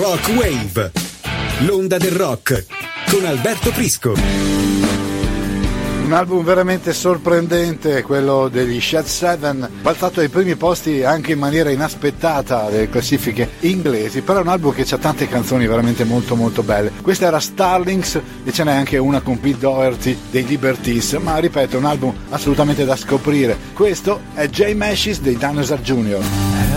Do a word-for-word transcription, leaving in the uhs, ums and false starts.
Rock Wave, l'onda del rock, con Alberto Prisco. Un album veramente sorprendente, quello degli Shed Seven, balzato ai primi posti anche in maniera inaspettata delle classifiche inglesi, però è un album che ha tante canzoni veramente molto molto belle. Questa era Starlings e ce n'è anche una con Pete Doherty dei Liberties, ma ripeto, è un album assolutamente da scoprire. Questo è Jay Mascis dei Dinosaur Junior